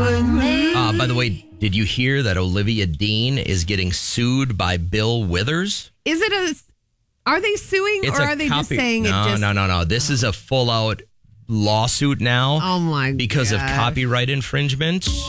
By the way, did you hear that Olivia Dean is getting sued by Bill Withers? Is it are they suing or are they just saying No. This is a full out lawsuit now. Oh my because of copyright infringement.